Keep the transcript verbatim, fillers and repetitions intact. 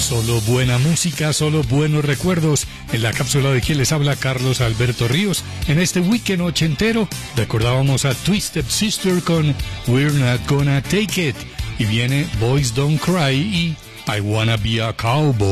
Solo buena música, solo buenos recuerdos. En la cápsula de quien les habla Carlos Alberto Ríos. En este weekend ochentero recordábamos a Twisted Sister con We're Not Gonna Take It. Y viene Boys Don't Cry y I Wanna Be a Cowboy.